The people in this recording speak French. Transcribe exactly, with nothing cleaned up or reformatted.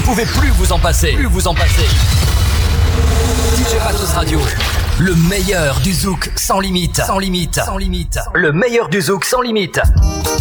pouvez plus vous en passer. Plus vous en passer. D J Matos Radio. Le meilleur du zouk sans limite. Sans limite. Sans limite. Le meilleur du zouk sans limite.